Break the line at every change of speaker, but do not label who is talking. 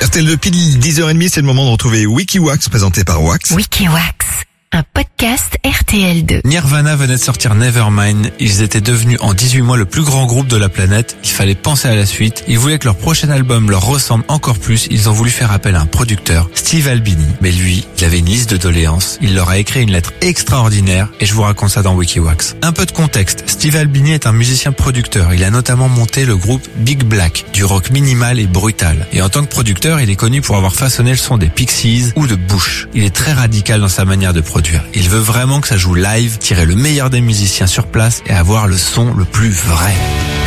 RTL2 pile 10h30, c'est le moment de retrouver WikiWax présenté par Wax.
WikiWax, un podcast RTL2.
Nirvana venait de sortir Nevermind. Ils étaient devenus en 18 mois le plus grand groupe de la planète. Il fallait penser à la suite. Ils voulaient que leur prochain album leur ressemble encore plus. Ils ont voulu faire appel à un producteur, Steve Albini. Mais lui, il avait une liste de doléances. Il leur a écrit une lettre extraordinaire et je vous raconte ça dans WikiWax. Un peu de contexte. Steve Albini est un musicien producteur. Il a notamment monté le groupe Big Black, du rock minimal et brutal. Et en tant que producteur, il est connu pour avoir façonné le son des Pixies ou de Bush. Il est très radical dans sa manière de produire. Il veut vraiment que ça joue live, tirer le meilleur des musiciens sur place et avoir le son le plus vrai.